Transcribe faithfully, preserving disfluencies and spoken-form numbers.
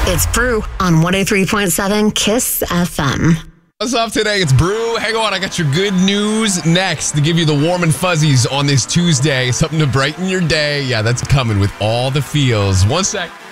It's Brew on one oh three point seven Kiss F M. What's up today? It's Brew. Hang on, I got your good news next to give you the warm and fuzzies on this Tuesday. Something to brighten your day. Yeah, that's coming with all the feels. One sec.